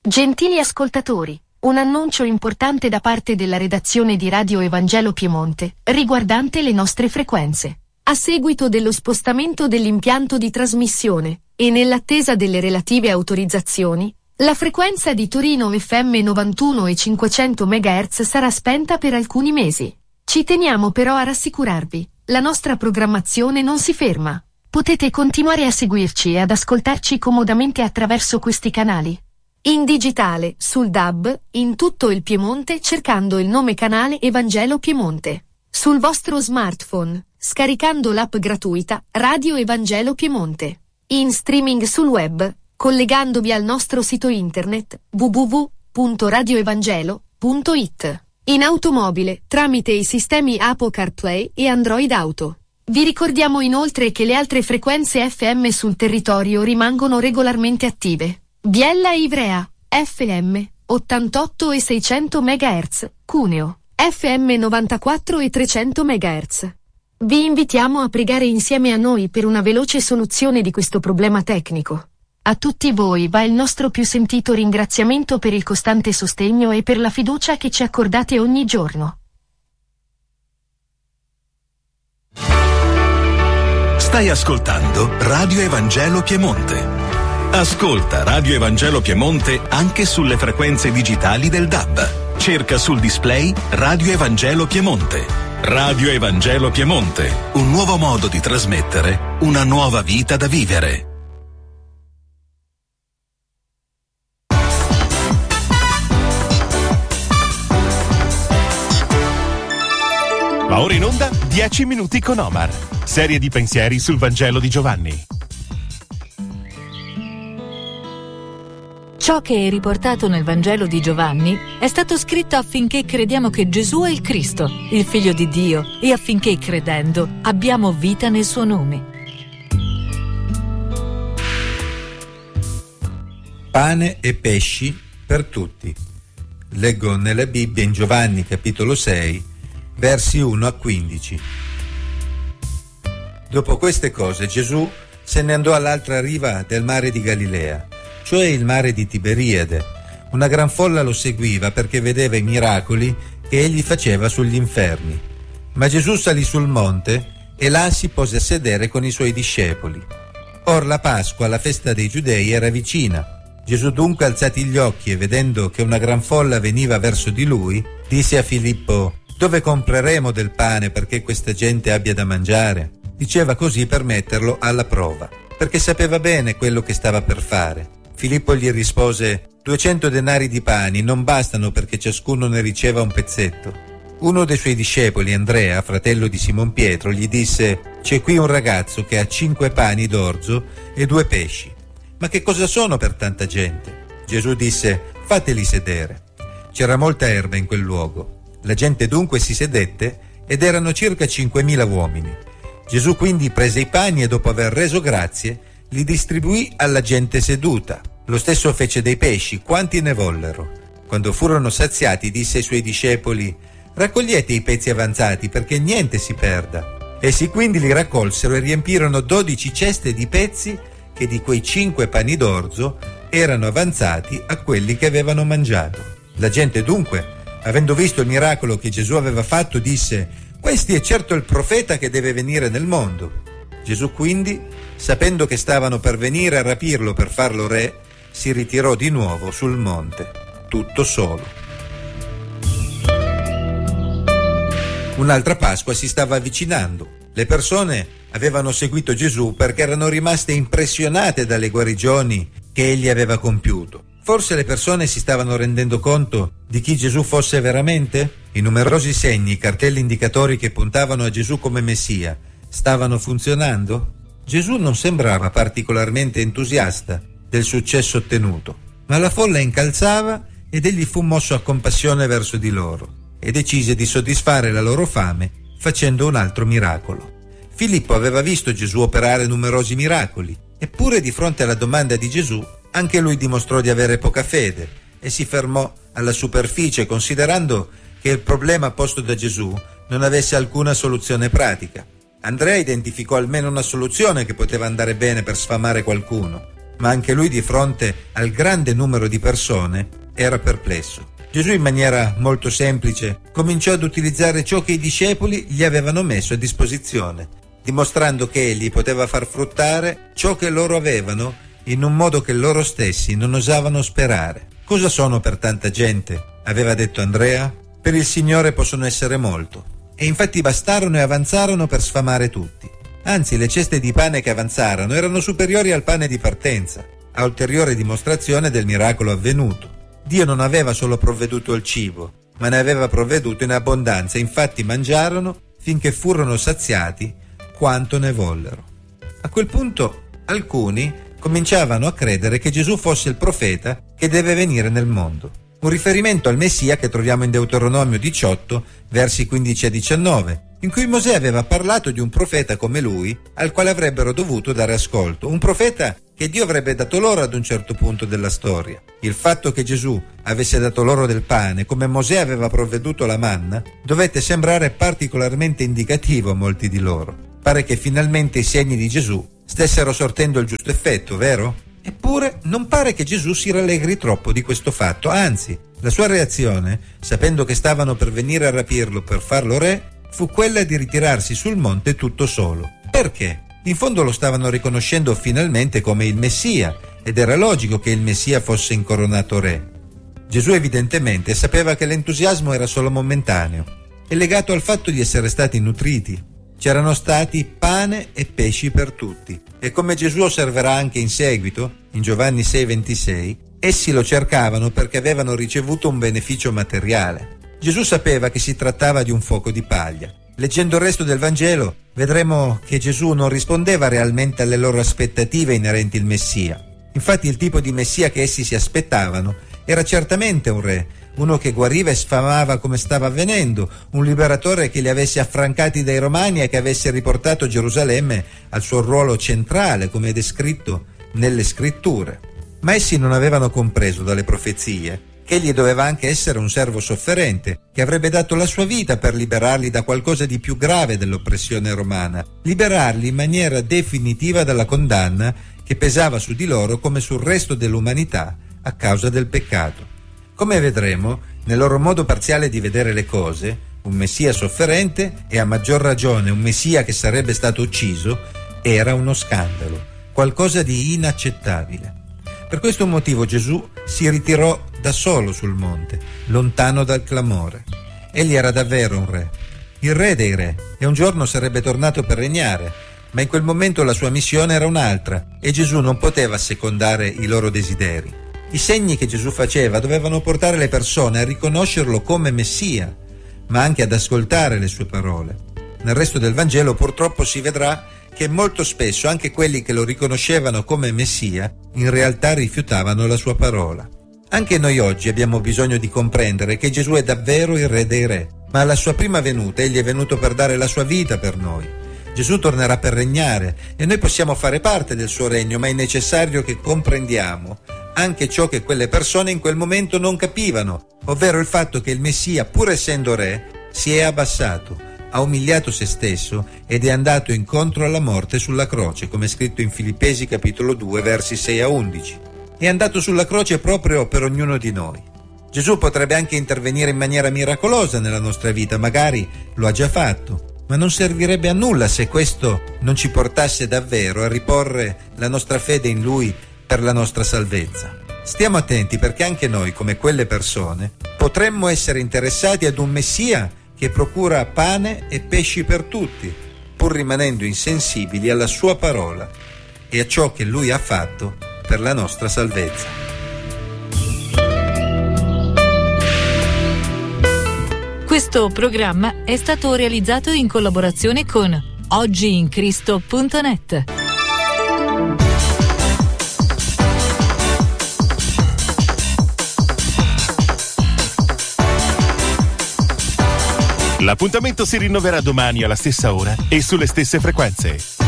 Gentili ascoltatori, un annuncio importante da parte della redazione di Radio Evangelo Piemonte, riguardante le nostre frequenze. A seguito dello spostamento dell'impianto di trasmissione, e nell'attesa delle relative autorizzazioni, la frequenza di Torino FM 91 e 500 MHz sarà spenta per alcuni mesi. Ci teniamo però a rassicurarvi, la nostra programmazione non si ferma. Potete continuare a seguirci e ad ascoltarci comodamente attraverso questi canali. In digitale, sul DAB, in tutto il Piemonte cercando il nome canale Evangelo Piemonte. Sul vostro smartphone, scaricando l'app gratuita Radio Evangelo Piemonte. In streaming sul web, collegandovi al nostro sito internet www.radioevangelo.it. In automobile, tramite i sistemi Apple CarPlay e Android Auto. Vi ricordiamo inoltre che le altre frequenze FM sul territorio rimangono regolarmente attive. Biella e Ivrea, FM, 88 e 600 MHz, Cuneo, FM 94 e 300 MHz. Vi invitiamo a pregare insieme a noi per una veloce soluzione di questo problema tecnico. A tutti voi va il nostro più sentito ringraziamento per il costante sostegno e per la fiducia che ci accordate ogni giorno. Stai ascoltando Radio Evangelo Piemonte. Ascolta Radio Evangelo Piemonte anche sulle frequenze digitali del DAB. Cerca sul display Radio Evangelo Piemonte. Radio Evangelo Piemonte, un nuovo modo di trasmettere una nuova vita da vivere. Va ora in onda 10 minuti con Omar. Serie di pensieri sul Vangelo di Giovanni. Ciò che è riportato nel Vangelo di Giovanni è stato scritto affinché crediamo che Gesù è il Cristo, il Figlio di Dio, e affinché, credendo, abbiamo vita nel suo nome. Pane e pesci per tutti. Leggo nella Bibbia in Giovanni capitolo 6, versi 1 a 15. Dopo queste cose Gesù se ne andò all'altra riva del mare di Galilea, cioè il mare di Tiberiade. Una gran folla lo seguiva perché vedeva i miracoli che egli faceva sugli infermi. Ma Gesù salì sul monte e là si pose a sedere con i suoi discepoli. Or la Pasqua, la festa dei Giudei, era vicina. Gesù dunque, alzati gli occhi e vedendo che una gran folla veniva verso di lui, disse a Filippo: «Dove compreremo del pane perché questa gente abbia da mangiare?» Diceva così per metterlo alla prova, perché sapeva bene quello che stava per fare. Filippo gli rispose: 200 denari di pani non bastano perché ciascuno ne riceva un pezzetto. Uno dei suoi discepoli, Andrea, fratello di Simon Pietro, gli disse: «C'è qui un ragazzo che ha 5 pani d'orzo e 2 pesci. Ma che cosa sono per tanta gente?» Gesù disse: «Fateli sedere». C'era molta erba in quel luogo. La gente dunque si sedette ed erano circa 5.000 uomini. Gesù quindi prese i pani e dopo aver reso grazie li distribuì alla gente seduta. Lo stesso fece dei pesci, quanti ne vollero. Quando furono saziati disse ai suoi discepoli: «Raccogliete i pezzi avanzati perché niente si perda». Essi quindi li raccolsero e riempirono 12 ceste di pezzi che di quei 5 pani d'orzo erano avanzati a quelli che avevano mangiato. La gente dunque, avendo visto il miracolo che Gesù aveva fatto, disse: «Questi è certo il profeta che deve venire nel mondo». Gesù quindi, sapendo che stavano per venire a rapirlo per farlo re, si ritirò di nuovo sul monte, tutto solo. Un'altra Pasqua si stava avvicinando. Le persone avevano seguito Gesù perché erano rimaste impressionate dalle guarigioni che egli aveva compiuto. Forse le persone si stavano rendendo conto di chi Gesù fosse veramente? I numerosi segni, i cartelli indicatori che puntavano a Gesù come Messia, stavano funzionando? Gesù non sembrava particolarmente entusiasta del successo ottenuto, ma la folla incalzava ed egli fu mosso a compassione verso di loro e decise di soddisfare la loro fame facendo un altro miracolo. Filippo aveva visto Gesù operare numerosi miracoli, eppure di fronte alla domanda di Gesù anche lui dimostrò di avere poca fede e si fermò alla superficie, considerando che il problema posto da Gesù non avesse alcuna soluzione pratica. Andrea identificò almeno una soluzione che poteva andare bene per sfamare qualcuno. ma anche lui di fronte al grande numero di persone era perplesso. Gesù, in maniera molto semplice, cominciò ad utilizzare ciò che i discepoli gli avevano messo a disposizione, dimostrando che egli poteva far fruttare ciò che loro avevano in un modo che loro stessi non osavano sperare. Cosa sono per tanta gente? Aveva detto Andrea. Per il Signore possono essere molto. E infatti bastarono e avanzarono per sfamare tutti. Anzi, le ceste di pane che avanzarono erano superiori al pane di partenza, a ulteriore dimostrazione del miracolo avvenuto. Dio non aveva solo provveduto il cibo, ma ne aveva provveduto in abbondanza. Infatti mangiarono finché furono saziati quanto ne vollero. A quel punto alcuni cominciavano a credere che Gesù fosse il profeta che deve venire nel mondo. Un riferimento al Messia che troviamo in Deuteronomio 18, versi 15 a 19, in cui Mosè aveva parlato di un profeta come lui, al quale avrebbero dovuto dare ascolto, un profeta che Dio avrebbe dato loro ad un certo punto della storia. Il fatto che Gesù avesse dato loro del pane, come Mosè aveva provveduto la manna, dovette sembrare particolarmente indicativo a molti di loro. Pare che finalmente i segni di Gesù stessero sortendo il giusto effetto, vero? Eppure non pare che Gesù si rallegri troppo di questo fatto, anzi, la sua reazione, sapendo che stavano per venire a rapirlo per farlo re, fu quella di ritirarsi sul monte tutto solo. Perché? In fondo lo stavano riconoscendo finalmente come il Messia, ed era logico che il Messia fosse incoronato re. Gesù evidentemente sapeva che l'entusiasmo era solo momentaneo e legato al fatto di essere stati nutriti. C'erano stati pane e pesci per tutti, e come Gesù osserverà anche in seguito, in Giovanni 6,26, essi lo cercavano perché avevano ricevuto un beneficio materiale. Gesù sapeva che si trattava di un fuoco di paglia. Leggendo il resto del Vangelo, vedremo che Gesù non rispondeva realmente alle loro aspettative inerenti al Messia. Infatti il tipo di Messia che essi si aspettavano era certamente un re, uno che guariva e sfamava come stava avvenendo, un liberatore che li avesse affrancati dai Romani e che avesse riportato Gerusalemme al suo ruolo centrale, come è descritto nelle Scritture. Ma essi non avevano compreso dalle profezie che egli doveva anche essere un servo sofferente, che avrebbe dato la sua vita per liberarli da qualcosa di più grave dell'oppressione romana, liberarli in maniera definitiva dalla condanna che pesava su di loro come sul resto dell'umanità a causa del peccato. Come vedremo, nel loro modo parziale di vedere le cose, un Messia sofferente e a maggior ragione un Messia che sarebbe stato ucciso era uno scandalo, qualcosa di inaccettabile. Per questo motivo Gesù si ritirò da solo sul monte, lontano dal clamore. Egli era davvero un re, il re dei re, e un giorno sarebbe tornato per regnare, ma in quel momento la sua missione era un'altra e Gesù non poteva assecondare i loro desideri. I segni che Gesù faceva dovevano portare le persone a riconoscerlo come Messia, ma anche ad ascoltare le sue parole. Nel resto del Vangelo purtroppo si vedrà che molto spesso anche quelli che lo riconoscevano come Messia in realtà rifiutavano la sua parola. Anche noi oggi abbiamo bisogno di comprendere che Gesù è davvero il Re dei Re, ma alla sua prima venuta egli è venuto per dare la sua vita per noi. Gesù tornerà per regnare e noi possiamo fare parte del suo regno, ma è necessario che comprendiamo anche ciò che quelle persone in quel momento non capivano, ovvero il fatto che il Messia, pur essendo re, si è abbassato, ha umiliato se stesso ed è andato incontro alla morte sulla croce, come è scritto in Filippesi capitolo 2 versi 6 a 11. È andato sulla croce proprio per ognuno di noi. Gesù potrebbe anche intervenire in maniera miracolosa nella nostra vita, magari lo ha già fatto, ma non servirebbe a nulla se questo non ci portasse davvero a riporre la nostra fede in Lui per la nostra salvezza. Stiamo attenti perché anche noi, come quelle persone, potremmo essere interessati ad un Messia che procura pane e pesci per tutti, pur rimanendo insensibili alla sua parola e a ciò che Lui ha fatto per la nostra salvezza. Questo programma è stato realizzato in collaborazione con oggiincristo.net. L'appuntamento si rinnoverà domani alla stessa ora e sulle stesse frequenze.